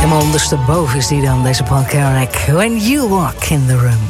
Helemaal ondersteboven is die dan, deze Paul Carrack. When you walk in the room.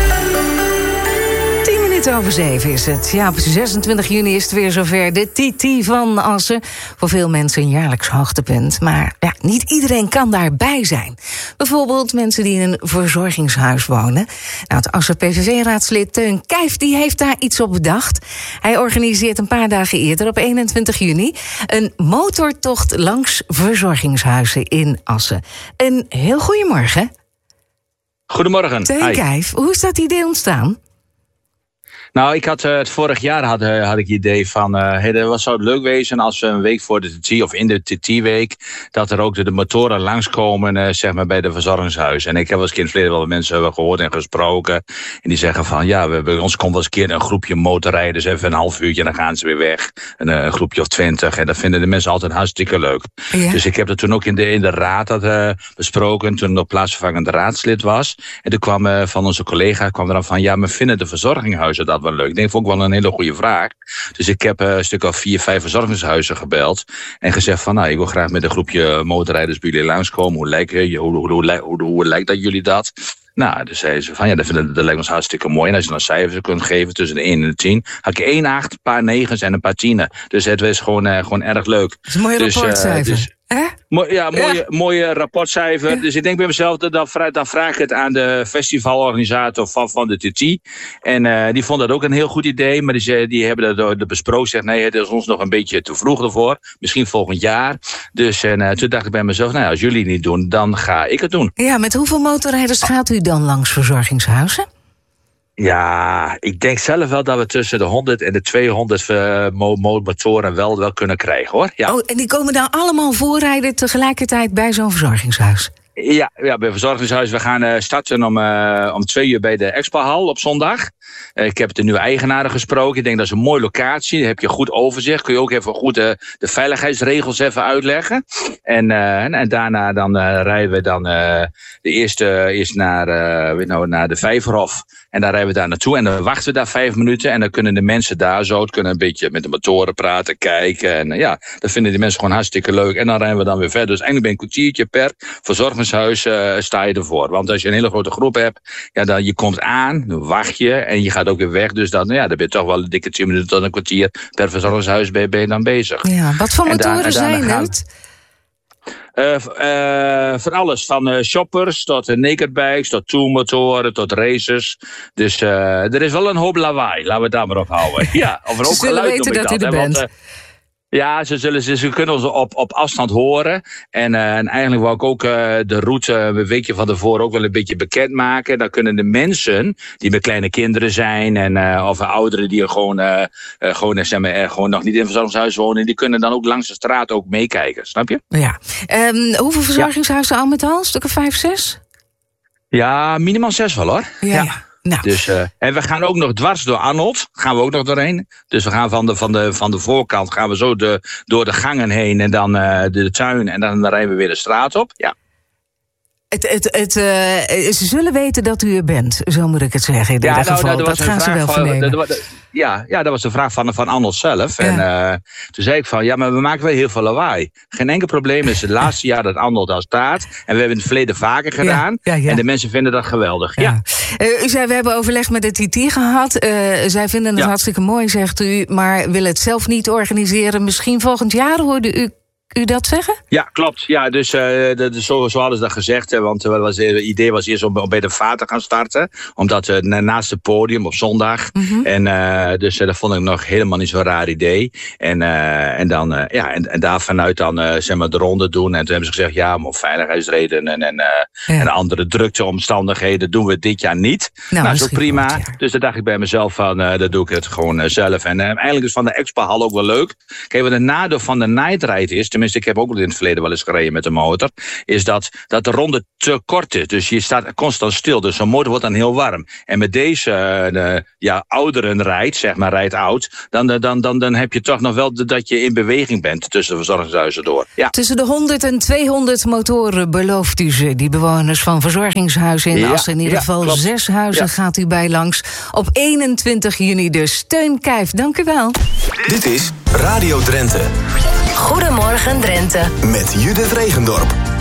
7:10 is het. Ja, op 26 juni is het weer zover. De TT van Assen. Voor veel mensen een jaarlijks hoogtepunt. Maar ja, niet iedereen kan daarbij zijn. Bijvoorbeeld mensen die in een verzorgingshuis wonen. Nou, het Assen PVV-raadslid Teun Kijf die heeft daar iets op bedacht. Hij organiseert een paar dagen eerder, op 21 juni... een motortocht langs verzorgingshuizen in Assen. Een heel goedemorgen. Goedemorgen. Teun Kijf, hoe is dat idee ontstaan? Nou, ik had het vorig jaar had ik het idee van... zou het leuk wezen als we een week voor de TT of in de TT-week... dat er ook de motoren langskomen zeg maar bij de verzorgingshuizen. En ik heb wel eens in het verleden wel mensen gehoord en gesproken. En die zeggen van, ja, bij ons komt wel eens een keer een groepje motorrijders... even een half uurtje en dan gaan ze weer weg. Een groepje of 20. En dat vinden de mensen altijd hartstikke leuk. Ja. Dus ik heb dat toen ook in de raad besproken... toen ik nog plaatsvervangend raadslid was. En toen kwam van onze collega er van... ja, maar vinden de verzorgingshuizen dat wel leuk? Ik denk, vond ik wel een hele goede vraag. Dus ik heb een stuk of 4-5 verzorgingshuizen gebeld. En gezegd van, nou, ik wil graag met een groepje motorrijders bij jullie langskomen. Hoe lijkt dat jullie dat? Nou, dus zei ze van, ja, dat lijkt ons hartstikke mooi. En als je dan cijfers kunt geven tussen de 1 en de 10... had ik 1 8, een paar 9's en een paar 10'en. Dus het was gewoon erg leuk. Dat is een mooi rapportcijfer. Mooie rapportcijfer. Ja. Dus ik denk bij mezelf, dan vraag ik het aan de festivalorganisator van de TT. En die vond dat ook een heel goed idee. Maar die hebben dat besproken. Zegt, nee, het is ons nog een beetje te vroeg ervoor. Misschien volgend jaar. Dus toen dacht ik bij mezelf, nou ja, als jullie het niet doen, dan ga ik het doen. Ja, met hoeveel motorrijders gaat u dan langs verzorgingshuizen? Ja, ik denk zelf wel dat we tussen de 100 en de 200 motoren wel kunnen krijgen, hoor. Ja. Oh, en die komen dan allemaal voorrijden tegelijkertijd bij zo'n verzorgingshuis? Ja, bij verzorgingshuis. We gaan starten om 2 uur bij de Expo-hal op zondag. Ik heb de nieuwe eigenaren gesproken. Ik denk dat is een mooie locatie. Dan heb je goed overzicht. Kun je ook even goed de veiligheidsregels even uitleggen. En daarna dan rijden we dan de eerste naar de Vijverhof. En dan rijden we daar naartoe. En dan wachten we daar 5 minuten. En dan kunnen de mensen daar zo kunnen een beetje met de motoren praten, kijken. En ja, dat vinden die mensen gewoon hartstikke leuk. En dan rijden we dan weer verder. Dus eigenlijk ben een kwartiertje per verzorgingshuis sta je ervoor. Want als je een hele grote groep hebt, ja, dan je komt aan, dan wacht je en je gaat ook weer weg. Dus dan ben je toch wel een dikke 10 minuten tot een kwartier per verzorgingshuis ben je dan bezig. Ja, wat voor motoren zijn het? Van alles, van shoppers tot naked bikes, tot toolmotoren, tot racers. Dus er is wel een hoop lawaai, laten we het daar maar op houden. Ja, of er ook zullen weten dat u er bent. Ja, ze kunnen ons op afstand horen. En eigenlijk wou ik ook de route een weekje van tevoren ook wel een beetje bekendmaken. Dan kunnen de mensen die met kleine kinderen zijn of ouderen die gewoon nog niet in een verzorgingshuis wonen, die kunnen dan ook langs de straat ook meekijken. Snap je? Ja. Hoeveel verzorgingshuizen al met al? Een stuk of 5, 6? Ja, minimaal 6 wel, hoor. Ja. Nou. Dus, en we gaan ook nog dwars door Arnold. Gaan we ook nog doorheen. Dus we gaan van de voorkant gaan we zo door de gangen heen. En dan de tuin. En dan rijden we weer de straat op. Ja. Ze zullen weten dat u er bent. Zo moet ik het zeggen in ieder geval. Dat gaan ze wel vernemen. Dat was de vraag van Arnold zelf. Ja. En toen zei ik van, ja, maar we maken wel heel veel lawaai. Geen enkel probleem is het laatste jaar dat Arnold al staat. En we hebben het in het verleden vaker gedaan. Ja. En de mensen vinden dat geweldig. Ja. U zei, we hebben overleg met de TT gehad. Zij vinden het hartstikke mooi, zegt u. Maar willen het zelf niet organiseren. Misschien volgend jaar, hoorde u dat zeggen? Ja, klopt. Ja, dus zo hadden ze dat gezegd. Want het idee was eerst om bij de vaart te gaan starten. Omdat naast het podium op zondag. Mm-hmm. En dus dat vond ik nog helemaal niet zo'n raar idee. En daar vanuit dan zeg maar de ronde doen. En toen hebben ze gezegd, ja, om veiligheidsredenen en andere drukteomstandigheden doen we dit jaar niet. Nou, dat is ook prima. Goed, ja. Dus daar dacht ik bij mezelf van, dat doe ik het gewoon zelf. En eigenlijk is van de Expo-hal ook wel leuk. Kijk, wat het nadeel van de night ride is, tenminste, ik heb ook in het verleden wel eens gereden met een motor, is dat de ronde te kort is. Dus je staat constant stil. Dus zo'n motor wordt dan heel warm. En met deze ouderen rijdt oud, dan heb je toch nog wel dat je in beweging bent tussen de verzorgingshuizen door. Ja. Tussen de 100 en 200 motoren belooft u ze, die bewoners van verzorgingshuizen in Assen. In ieder geval 6 huizen gaat u bij langs. Op 21 juni dus. Teun Kijf, dank u wel. Dit is Radio Drenthe. Goedemorgen Drenthe. Met Judith Regendorp.